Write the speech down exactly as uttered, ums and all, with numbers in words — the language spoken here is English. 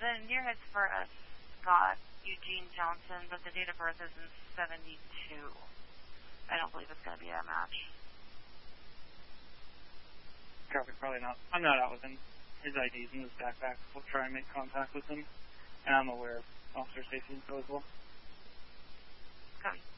the nearest for us got Eugene Johnson, but the date of birth is in seventy-two. I don't believe it's going to be a match. Traffic, probably not. I'm not out with him. His I D's in his backpack. We'll try and make contact with him. And I'm aware of officer safety info as well. Copy.